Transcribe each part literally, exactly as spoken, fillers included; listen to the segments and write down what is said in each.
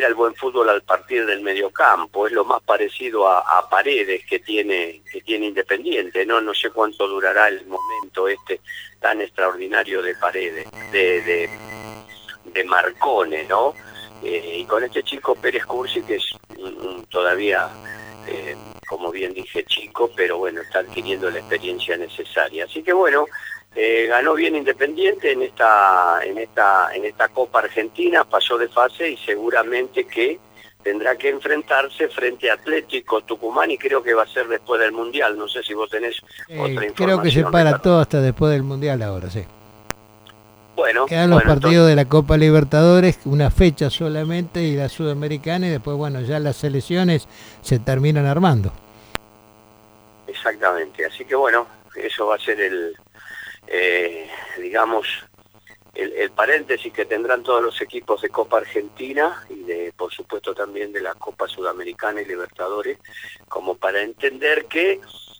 genera el buen fútbol al partir del mediocampo, es lo más parecido a, a Paredes que tiene que tiene Independiente, no no sé cuánto durará el momento este tan extraordinario de Paredes, de, de, de Marcone, ¿no? Eh, y con este chico Pérez Cursi, que es um, todavía, eh, como bien dije, chico, pero bueno, está adquiriendo la experiencia necesaria. Así que bueno, Eh, ganó bien Independiente en esta en esta en esta Copa Argentina, pasó de fase y seguramente que tendrá que enfrentarse frente a Atlético Tucumán, y creo que va a ser después del Mundial. No sé si vos tenés eh, otra información. Creo que se para Ricardo. todo hasta después del Mundial ahora, sí. Bueno, quedan los bueno, partidos entonces, de la Copa Libertadores, una fecha solamente, y la Sudamericana, y después, bueno, ya las selecciones se terminan armando. exactamente. Así que bueno, eso va a ser el Eh, digamos, el, el paréntesis que tendrán todos los equipos de Copa Argentina y de, por supuesto, también de la Copa Sudamericana y Libertadores, como para entender que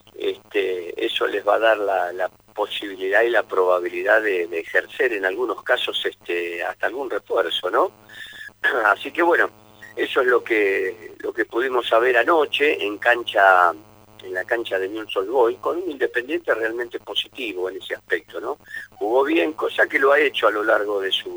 este, eso les va a dar la, la posibilidad y la probabilidad de, de ejercer en algunos casos este, hasta algún refuerzo, ¿no? Así que bueno, eso es lo que lo que pudimos saber anoche en cancha en la cancha de Newell's Old Boys, con un Independiente realmente positivo en ese aspecto, ¿no? Jugó bien, cosa que lo ha hecho a lo largo de su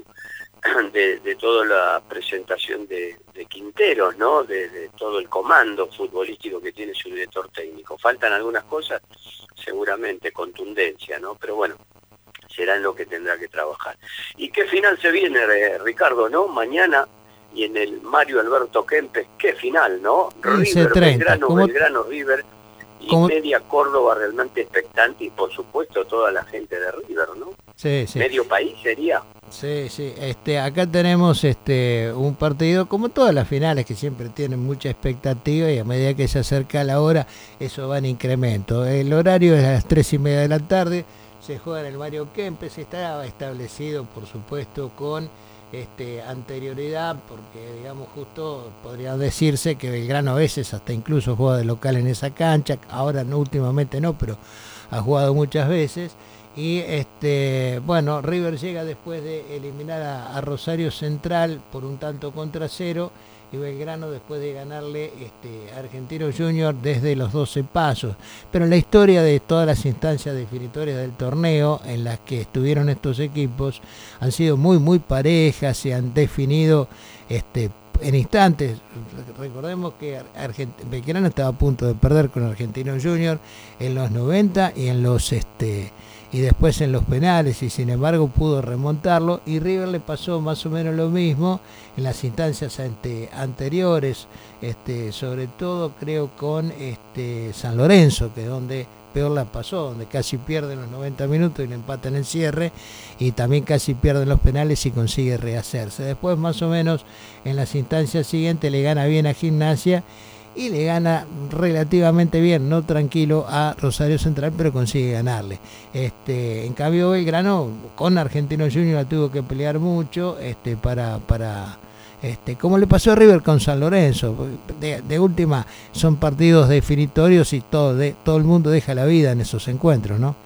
de, de toda la presentación de, de Quinteros, ¿no? De, de todo el comando futbolístico que tiene su director técnico. Faltan algunas cosas, seguramente, contundencia, ¿no? Pero bueno, será en lo que tendrá que trabajar. ¿Y qué final se viene, Ricardo, no? Mañana, y en el Mario Alberto Kempes, qué final, ¿no? River, Belgrano, ¿Cómo? Belgrano, River, y ¿Cómo? media Córdoba realmente expectante, y por supuesto toda la gente de River, ¿no? Sí, sí. Medio país sería. Sí, sí. Este, acá tenemos este un partido, como todas las finales, que siempre tienen mucha expectativa, y a medida que se acerca la hora, eso va en incremento. El horario es a las tres y media de la tarde, se juega en el Mario Kempes, está establecido, por supuesto, con este anterioridad, porque digamos justo podría decirse que Belgrano a veces hasta incluso juega de local en esa cancha, ahora no, últimamente no, pero ha jugado muchas veces. Y este bueno, River llega después de eliminar a, a Rosario Central por un tanto contra cero, y Belgrano después de ganarle este, a Argentino Junior desde los doce pasos. Pero en la historia de todas las instancias definitorias del torneo en las que estuvieron estos equipos han sido muy muy parejas, se han definido este, en instantes. Recordemos que Argent- Belgrano estaba a punto de perder con Argentino Junior en los noventa y en los este y después en los penales, y sin embargo pudo remontarlo, y River le pasó más o menos lo mismo en las instancias ante, anteriores, este, sobre todo creo con este, San Lorenzo, que es donde peor la pasó, donde casi pierden los noventa minutos y le empatan el cierre, y también casi pierden los penales y consigue rehacerse. Después más o menos en las instancias siguientes le gana bien a Gimnasia, y le gana relativamente bien, no tranquilo, a Rosario Central, pero consigue ganarle. Este, en cambio Belgrano con Argentino Junior la tuvo que pelear mucho, este, para, para este, como le pasó a River con San Lorenzo. De, de última son partidos definitorios y todo, de, todo el mundo deja la vida en esos encuentros, ¿no?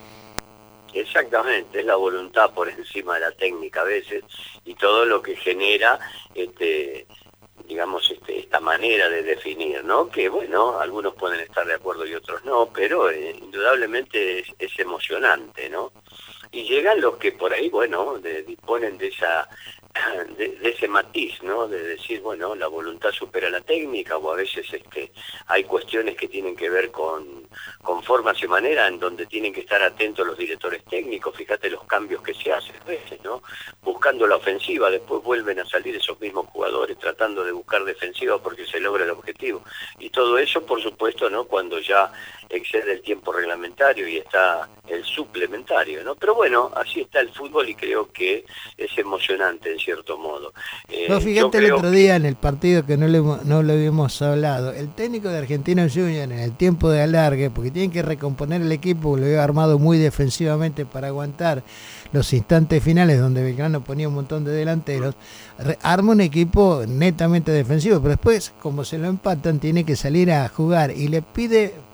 Exactamente, es la voluntad por encima de la técnica a veces, y todo lo que genera este digamos, este, esta manera de definir, ¿no? Que, bueno, algunos pueden estar de acuerdo y otros no, pero eh, indudablemente es, es emocionante, ¿no? Y llegan los que por ahí, bueno, de, disponen de esa de, de ese matiz, ¿no? De decir, bueno, la voluntad supera la técnica, o a veces este, hay cuestiones que tienen que ver con, con formas y maneras en donde tienen que estar atentos los directores técnicos. Fíjate los cambios que se hacen a veces, ¿no? Buscando la ofensiva, después vuelven a salir esos mismos jugadores tratando de buscar defensiva porque se logra el objetivo. Y todo eso, por supuesto, ¿no? Cuando ya excede el tiempo reglamentario y está el suplementario, ¿no? Pero bueno, así está el fútbol, y creo que es emocionante en cierto modo. Eh, no, fíjate el otro día en el partido que no, le, no lo habíamos hablado, el técnico de Argentino Junior en el tiempo de alargue, porque tienen que recomponer el equipo, lo había armado muy defensivamente para aguantar los instantes finales donde Belgrano ponía un montón de delanteros, arma un equipo netamente defensivo, pero después, como se lo empatan, tiene que salir a jugar, y le pide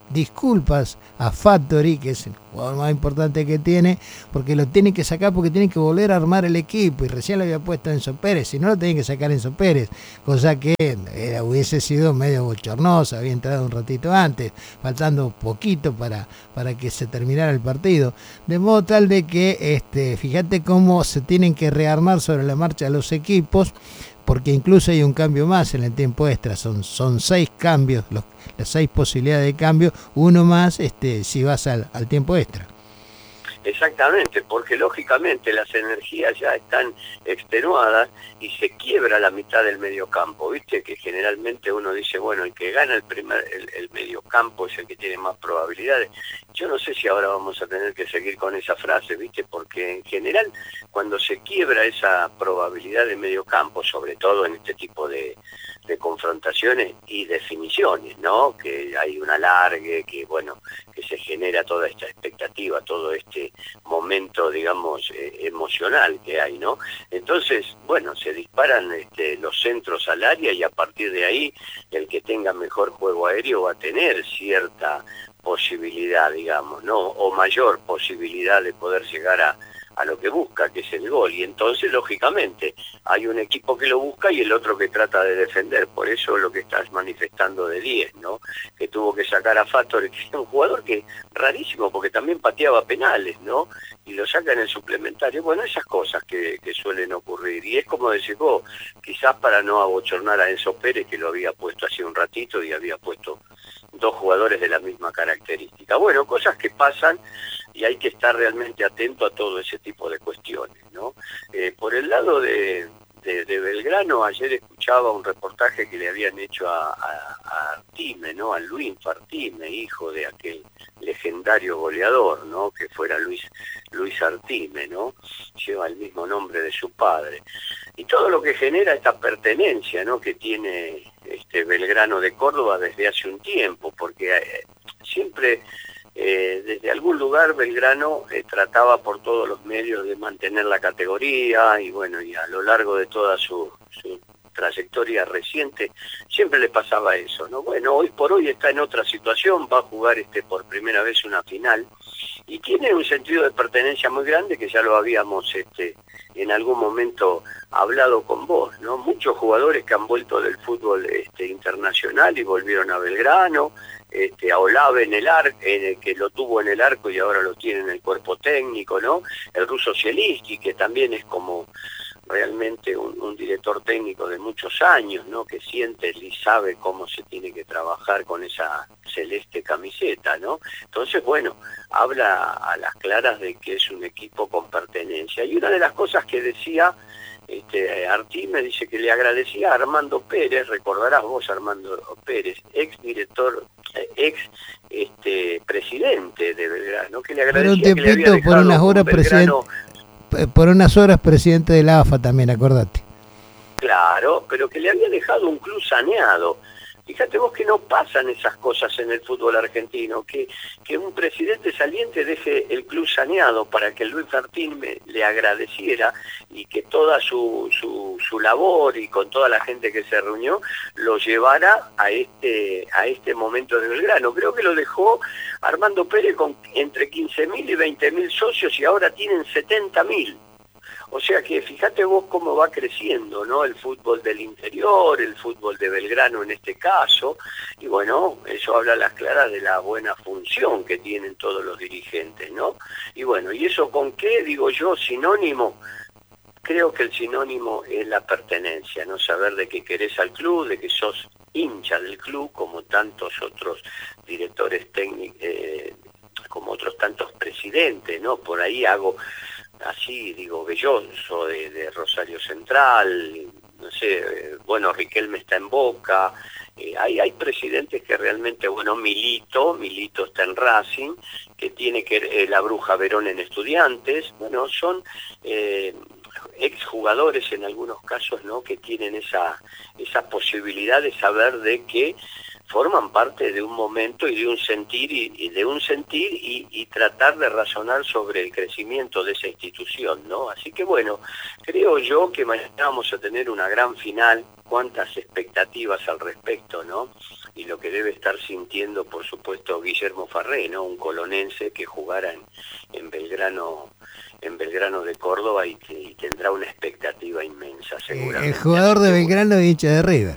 disculpas a Fattori, que es el jugador más importante que tiene, porque lo tienen que sacar porque tienen que volver a armar el equipo, y recién lo había puesto Enzo Pérez, si no lo tienen que sacar Enzo Pérez, cosa que era, hubiese sido medio bochornoso, había entrado un ratito antes, faltando poquito para, para que se terminara el partido, de modo tal de que este, fíjate cómo se tienen que rearmar sobre la marcha los equipos, porque incluso hay un cambio más en el tiempo extra, son, son seis cambios, los, las seis posibilidades de cambio, uno más este, si vas al, al tiempo extra. Exactamente, porque lógicamente las energías ya están extenuadas y se quiebra la mitad del mediocampo, ¿viste? Que generalmente uno dice, bueno, el que gana el primer el, el mediocampo es el que tiene más probabilidades. Yo no sé si ahora vamos a tener que seguir con esa frase, ¿viste? Porque en general cuando se quiebra esa probabilidad de mediocampo, sobre todo en este tipo de, de confrontaciones y definiciones, ¿no? Que hay un alargue, que bueno, que se genera toda esta expectativa, todo este momento, digamos, eh, emocional que hay, ¿no? Entonces, bueno, se disparan este, los centros al área y a partir de ahí el que tenga mejor juego aéreo va a tener cierta posibilidad, digamos, ¿no? O mayor posibilidad de poder llegar a, a lo que busca, que es el gol. Y entonces, lógicamente, hay un equipo que lo busca y el otro que trata de defender. Por eso lo que estás manifestando de diez, ¿no? Que tuvo que sacar a Fattori, que es un jugador que rarísimo, porque también pateaba penales, ¿no? Y lo saca en el suplementario. Bueno, esas cosas que, que suelen ocurrir. Y es como decir vos, quizás para no abochornar a Enzo Pérez, que lo había puesto hace un ratito y había puesto dos jugadores de la misma característica. Bueno, cosas que pasan y hay que estar realmente atento a todo ese tipo de cuestiones, ¿no? Eh, por el lado de, de, de Belgrano, ayer escuchaba un reportaje que le habían hecho a, a, a Artime, ¿no? A Luis Artime, hijo de aquel legendario goleador, ¿no? Que fuera Luis, Luis Artime, ¿no? Lleva el mismo nombre de su padre. Y todo lo que genera esta pertenencia, ¿no? Que tiene este Belgrano de Córdoba desde hace un tiempo, porque eh, siempre... Eh, desde algún lugar Belgrano eh, trataba por todos los medios de mantener la categoría y bueno, y a lo largo de toda su, su trayectoria reciente siempre le pasaba eso, ¿no? Bueno, hoy por hoy está en otra situación, va a jugar este por primera vez una final y tiene un sentido de pertenencia muy grande que ya lo habíamos este, en algún momento hablado con vos, ¿no? Muchos jugadores que han vuelto del fútbol este, internacional y volvieron a Belgrano, este, a Olave en el arco, eh, que lo tuvo en el arco y ahora lo tiene en el cuerpo técnico, ¿no? El ruso Zielinski, que también es como realmente un, un director técnico de muchos años, ¿no? Que siente y sabe cómo se tiene que trabajar con esa celeste camiseta, ¿no? Entonces, bueno, habla a las claras de que es un equipo con pertenencia. Y una de las cosas que decía este, Artime, dice que le agradecía a Armando Pérez, recordarás vos Armando Pérez, ex director, ex este, presidente de Belgrano, que le agradecía que le había dejado por unas horas un Belgrano, por unas horas presidente de la A F A también, acordate. Claro, pero que le había dejado un club saneado. Fíjate vos que no pasan esas cosas en el fútbol argentino, que, que un presidente saliente deje el club saneado para que Luis Martín me, le agradeciera y que toda su, su, su labor y con toda la gente que se reunió lo llevara a este, a este momento de Belgrano. Creo que lo dejó Armando Pérez con entre quince mil y veinte mil socios y ahora tienen setenta mil. O sea que fíjate vos cómo va creciendo, ¿no? El fútbol del interior, el fútbol de Belgrano en este caso, y bueno, eso habla a las claras de la buena función que tienen todos los dirigentes, ¿no? Y bueno, ¿y eso con qué? Digo yo, sinónimo. Creo que el sinónimo es la pertenencia, no saber de qué querés al club, de que sos hincha del club, como tantos otros directores técnicos, eh, como otros tantos presidentes, ¿no? Por ahí hago... así digo, Belloso de, de Rosario Central, no sé, bueno, Riquelme está en Boca, eh, hay, hay presidentes que realmente, bueno, Milito, Milito está en Racing, que tiene que eh, la Bruja Verón en Estudiantes, bueno, son eh, exjugadores en algunos casos, ¿no? Que tienen esa, esa posibilidad de saber de que forman parte de un momento y de un sentir y, y de un sentir y, y tratar de razonar sobre el crecimiento de esa institución, ¿no? Así que bueno, creo yo que mañana vamos a tener una gran final, cuántas expectativas al respecto, ¿no? Y lo que debe estar sintiendo, por supuesto, Guillermo Farré, ¿no? Un colonense que jugara en, en Belgrano en Belgrano de Córdoba y que y tendrá una expectativa inmensa, seguramente. El jugador de Belgrano y hincha de River.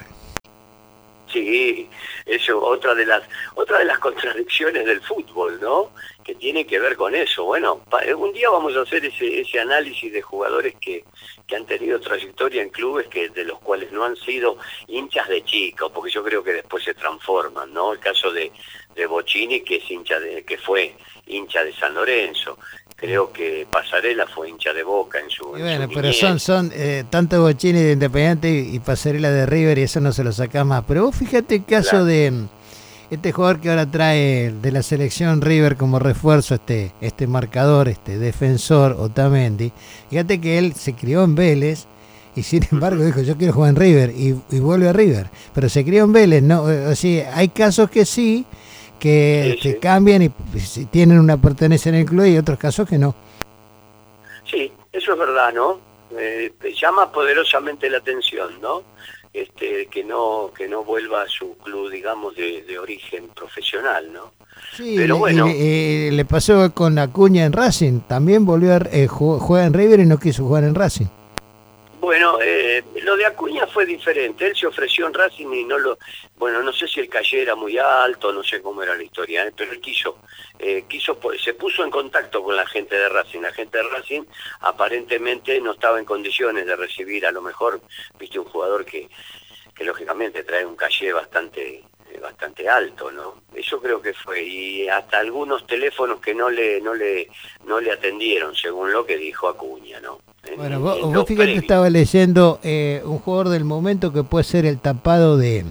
Sí, eso, otra de las otra de las contradicciones del fútbol, ¿no? Que tiene que ver con eso. Bueno, un día vamos a hacer ese, ese análisis de jugadores que, que han tenido trayectoria en clubes que de los cuales no han sido hinchas de chicos, porque yo creo que después se transforman, ¿no? El caso de, de Bocini, que es hincha de, que fue hincha de San Lorenzo. Creo que Pasarela fue hincha de Boca en su. Y bueno, en su pero niñez. son, son eh, tanto Bocini de Independiente y, y Pasarela de River, y eso no se lo sacás más. Pero vos fíjate el caso claro. de este jugador que ahora trae de la selección River como refuerzo, este, este marcador, este defensor Otamendi. Fíjate que él se crió en Vélez y sin embargo dijo, yo quiero jugar en River, y, y vuelve a River. Pero se crió en Vélez, ¿no? O sea, hay casos que sí, que, sí, que sí. cambian y si tienen una pertenencia en el club, y otros casos que no. Sí, eso es verdad, ¿no? Eh, llama poderosamente la atención, ¿no? Este, que no que no vuelva a su club, digamos, de, de origen profesional, ¿no? Sí, pero le, bueno. Y, y, le pasó con Acuña en Racing, también volvió a eh, juega en River y no quiso jugar en Racing. Bueno, eh, lo de Acuña fue diferente. Él se ofreció en Racing y no lo... Bueno, no sé si el calle era muy alto, no sé cómo era la historia, ¿eh? Pero él quiso, eh, quiso, se puso en contacto con la gente de Racing. La gente de Racing aparentemente no estaba en condiciones de recibir, a lo mejor, viste, un jugador que, que lógicamente trae un calle bastante... bastante alto, ¿no? Eso creo que fue, y hasta algunos teléfonos que no le no le no le atendieron, según lo que dijo Acuña, ¿no? En, bueno, vos, vos fíjate, previo. Estaba leyendo eh, un jugador del momento que puede ser el tapado de,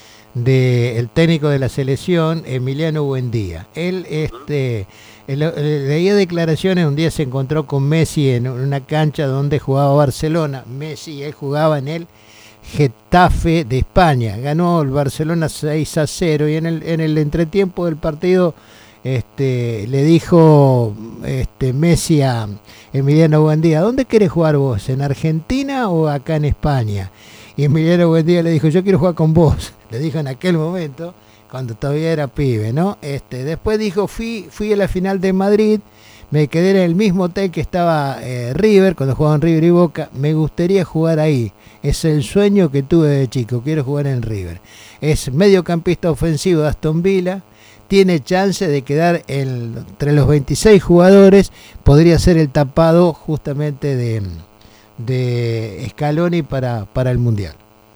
de el técnico de la selección, Emiliano Buendía. Él, este, uh-huh. el, el, leía declaraciones, un día se encontró con Messi en una cancha donde jugaba Barcelona. Messi, él jugaba en él. Getafe de España, ganó el Barcelona seis a cero y en el, en el entretiempo del partido este, le dijo este, Messi a Emiliano Buendía, ¿dónde querés jugar vos? ¿En Argentina o acá en España? Y Emiliano Buendía le dijo, yo quiero jugar con vos, le dijo en aquel momento, cuando todavía era pibe, ¿no? Este, después dijo, fui, fui a la final de Madrid, me quedé en el mismo hotel que estaba eh, River, cuando jugaban River y Boca, me gustaría jugar ahí. Es el sueño que tuve de chico, quiero jugar en River. Es mediocampista ofensivo de Aston Villa, tiene chance de quedar en, entre los veintiséis jugadores, podría ser el tapado justamente de, de Scaloni para, para el Mundial.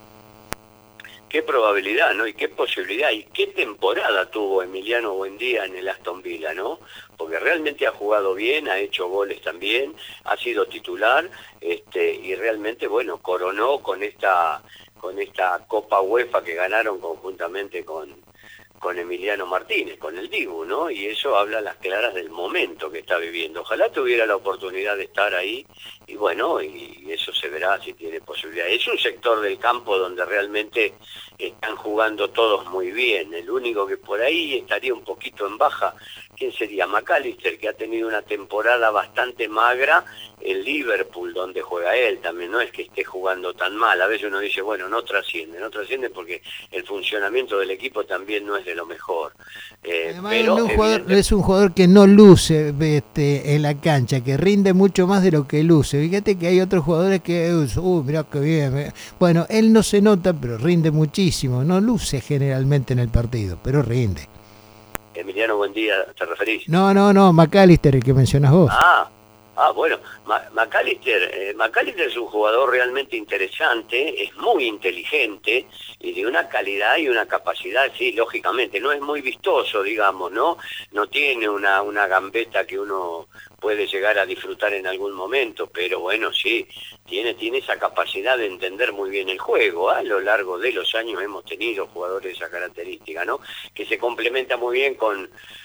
Qué probabilidad, ¿no? Y qué posibilidad, y qué temporada tuvo Emiliano Buendía en el Aston Villa, ¿no? Porque realmente ha jugado bien, ha hecho goles también, ha sido titular, este, y realmente, bueno, coronó con esta, con esta Copa UEFA que ganaron conjuntamente con, con Emiliano Martínez, con el Dibu, ¿no? Y eso habla a las claras del momento que está viviendo. Ojalá tuviera la oportunidad de estar ahí, y bueno, y eso se verá si tiene posibilidad. Es un sector del campo donde realmente están jugando todos muy bien. El único que por ahí estaría un poquito en baja, ¿quién sería? McAllister, que ha tenido una temporada bastante magra en Liverpool, donde juega él también. No es que esté jugando tan mal, a veces uno dice, bueno, no trasciende, no trasciende porque el funcionamiento del equipo también no es de lo mejor. Eh, Además, pero es un, jugador, es un jugador que no luce este, en la cancha, que rinde mucho más de lo que luce. Fíjate que hay otros jugadores que, uh, mirá qué bien. Bueno, él no se nota, pero rinde muchísimo. No luce generalmente en el partido, pero rinde. Emiliano Buendía, ¿te referís? No, no, no, McAllister, el que mencionas vos. Ah, ah bueno, Ma- McAllister, eh, McAllister es un jugador realmente interesante, es muy inteligente y de una calidad y una capacidad, sí, lógicamente, no es muy vistoso, digamos, ¿no? No tiene una, una gambeta que uno puede llegar a disfrutar en algún momento, pero bueno, sí, tiene, tiene esa capacidad de entender muy bien el juego. ¿eh? A lo largo de los años hemos tenido jugadores de esa característica, ¿no? Que se complementa muy bien con,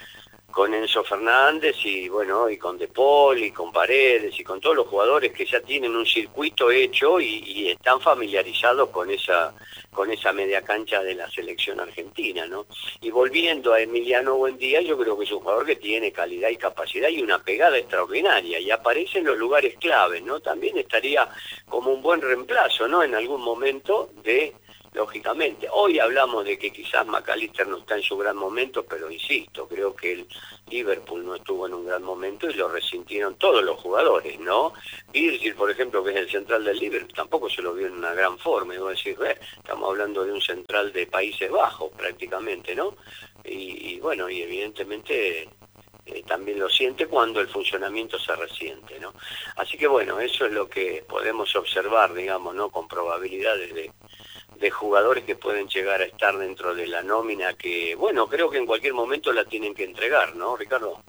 con Enzo Fernández y bueno, y con De Paul y con Paredes y con todos los jugadores que ya tienen un circuito hecho y, y están familiarizados con esa con esa media cancha de la selección argentina, ¿no? Y volviendo a Emiliano Buendía, yo creo que es un jugador que tiene calidad y capacidad y una pegada extraordinaria y aparece en los lugares claves, ¿no? También estaría como un buen reemplazo, ¿no? En algún momento de... Lógicamente, hoy hablamos de que quizás McAllister no está en su gran momento, pero insisto, creo que el Liverpool no estuvo en un gran momento y lo resintieron todos los jugadores, ¿no? Virgil, por ejemplo, que es el central del Liverpool, tampoco se lo vio en una gran forma, y vos decís, eh, estamos hablando de un central de Países Bajos prácticamente, ¿no? Y, y bueno, y evidentemente... Eh, también lo siente cuando el funcionamiento se resiente, ¿no? Así que bueno, eso es lo que podemos observar, digamos, ¿no? Con probabilidades de, de jugadores que pueden llegar a estar dentro de la nómina que, bueno, creo que en cualquier momento la tienen que entregar, ¿no, Ricardo?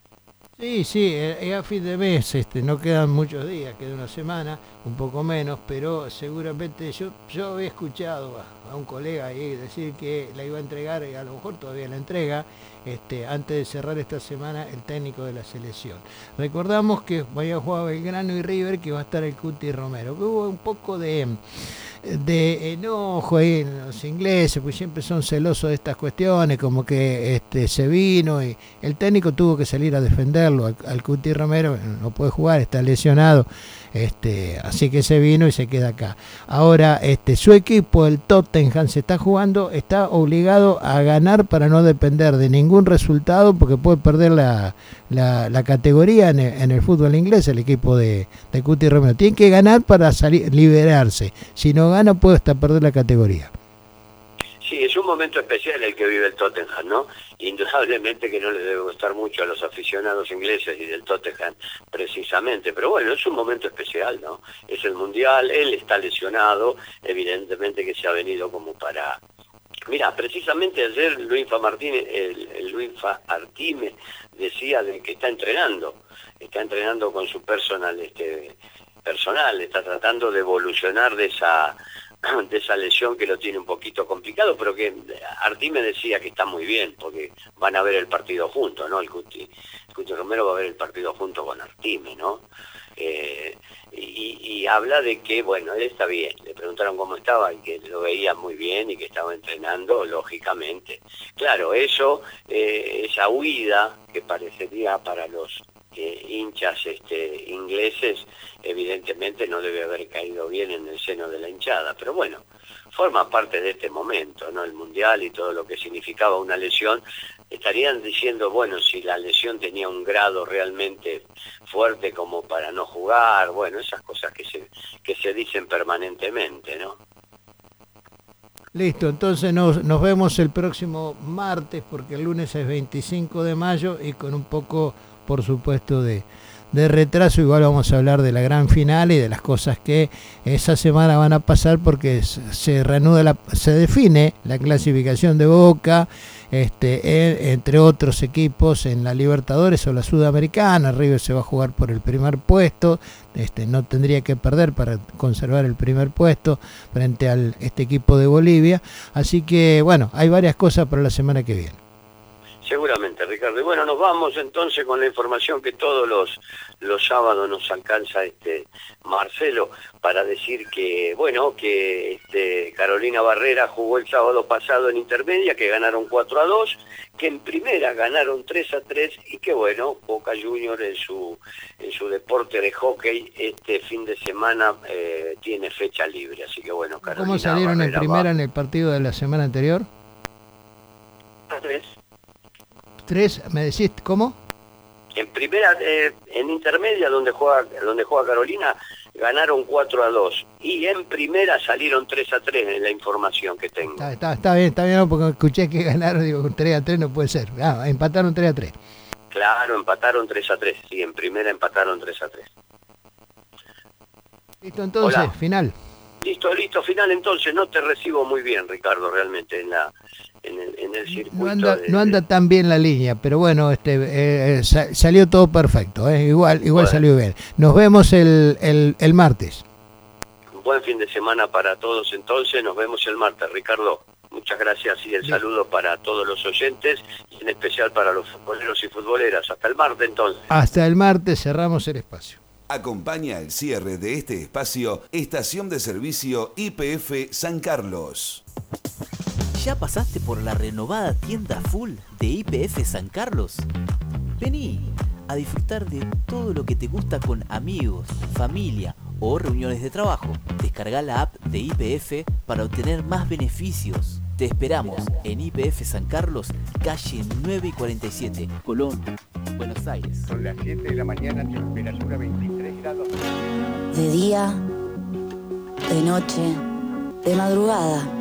Sí, sí, es a fin de mes, este, no quedan muchos días, queda una semana, un poco menos, pero seguramente yo, yo había escuchado a, a un colega ahí decir que la iba a entregar, y a lo mejor todavía la entrega, este, antes de cerrar esta semana el técnico de la selección. Recordamos que vaya a jugar Belgrano y River, que va a estar el Cuti Romero, que hubo un poco de... de enojo ahí en los ingleses, pues siempre son celosos de estas cuestiones, como que este se vino y el técnico tuvo que salir a defenderlo al, al Cuti Romero, no puede jugar, está lesionado, este, así que se vino y se queda acá. Ahora este su equipo, el Tottenham, se está jugando, está obligado a ganar para no depender de ningún resultado, porque puede perder la, la, la categoría en el, en el fútbol inglés, el equipo de, de Cuti Romero. Tiene que ganar para salir, liberarse, si no gana puede hasta perder la categoría. Sí, es un momento especial el que vive el Tottenham, ¿no? Indudablemente que no le debe gustar mucho a los aficionados ingleses y del Tottenham precisamente, pero bueno, es un momento especial, ¿no? Es el Mundial, él está lesionado, evidentemente que se ha venido como para... Mira, precisamente ayer Luisfa Martínez, el, el Luisfa Artime decía de que está entrenando, está entrenando con su personal, este, personal, está tratando de evolucionar de esa... de esa lesión que lo tiene un poquito complicado, pero que Artime decía que está muy bien, porque van a ver el partido juntos, ¿no? El Cuti, el Cuti Romero va a ver el partido junto con Artime, ¿no? Eh, y, y habla de que, bueno, él está bien, le preguntaron cómo estaba y que lo veía muy bien y que estaba entrenando, lógicamente. Claro, eso, eh, esa huida que parecería para los eh, hinchas este, ingleses, evidentemente no debe haber caído bien en el seno de la hinchada, pero bueno, forma parte de este momento, ¿no? El Mundial y todo lo que significaba una lesión. Estarían diciendo, bueno, si la lesión tenía un grado realmente fuerte como para no jugar, bueno, esas cosas que se, que se dicen permanentemente, ¿no? Listo, entonces nos, nos vemos el próximo martes, porque el lunes es veinticinco de mayo y con un poco, por supuesto, de, de retraso. Igual vamos a hablar de la gran final y de las cosas que esa semana van a pasar, porque se reanuda, la, se define la clasificación de Boca, este, entre otros equipos en la Libertadores o la Sudamericana. River se va a jugar por el primer puesto, este, no tendría que perder para conservar el primer puesto frente a este equipo de Bolivia. Así que bueno, hay varias cosas para la semana que viene. Seguramente, Ricardo. Y bueno, nos vamos entonces con la información que todos los, los sábados nos alcanza este Marcelo, para decir que, bueno, que este, Carolina Barrera jugó el sábado pasado en Intermedia, que ganaron cuatro a dos, que en primera ganaron tres a tres, y que bueno, Boca Juniors en su, en su deporte de hockey este fin de semana eh, tiene fecha libre. Así que bueno, Carolina ¿Cómo salieron Barrera en primera va. en el partido de la semana anterior? A tres. Tres, ¿me decís cómo? En primera, eh, en Intermedia, donde juega, donde juega Carolina, ganaron cuatro a dos. Y en primera salieron tres a tres en la información que tengo. Está, está, está bien, está bien, no, porque escuché que ganaron, digo, tres a tres no puede ser. Ah, empataron tres a tres. Claro, empataron tres a tres. Sí, en primera empataron tres a tres. Listo, entonces, Hola. Final. Listo, listo, final entonces. No te recibo muy bien, Ricardo, realmente, en la en el, en el circuito. No anda, de, no anda tan bien la línea, pero bueno, este eh, sa salió todo perfecto, eh, igual igual bueno. Salió bien. Nos vemos el, el, el martes. Un buen fin de semana para todos entonces. Nos vemos el martes, Ricardo. Muchas gracias y el Bien. saludo para todos los oyentes y en especial para los futboleros y futboleras. Hasta el martes entonces. Hasta el martes cerramos el espacio. Acompaña el cierre de este espacio Estación de Servicio Y P F San Carlos. ¿Ya pasaste por la renovada tienda full de Y P F San Carlos? Vení a disfrutar de todo lo que te gusta con amigos, familia o reuniones de trabajo. Descarga la app de Y P F para obtener más beneficios. Te esperamos en Y P F San Carlos, calle nueve y cuarenta y siete, Colón, Buenos Aires. Son las siete de la mañana, temperatura veintitrés grados. De día, de noche, de madrugada.